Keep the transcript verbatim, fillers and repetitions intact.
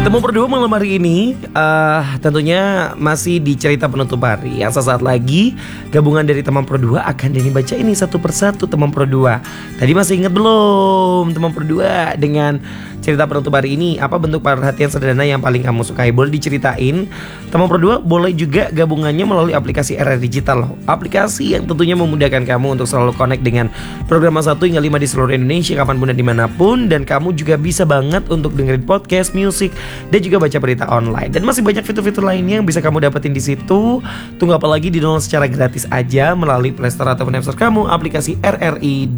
Temu berdua malam hari ini uh, tentunya masih di cerita penutup hari. Yang sesaat lagi gabungan dari teman berdua akan Denny baca ini satu persatu teman berdua. Tadi masih ingat belum teman berdua dengan cerita penutup hari ini? Apa bentuk perhatian sederhana yang paling kamu sukai? Boleh diceritain. Teman berdua boleh juga gabungannya melalui aplikasi R R Digital loh. Aplikasi yang tentunya memudahkan kamu untuk selalu connect dengan program satu hingga lima di seluruh Indonesia kapanpun dan dimanapun. Dan kamu juga bisa banget untuk dengerin podcast, musik, dan juga baca berita online. Dan masih banyak fitur-fitur lainnya yang bisa kamu dapetin di situ. Tunggu apa lagi, di download secara gratis aja melalui Play Store ataupun App Store kamu aplikasi R R I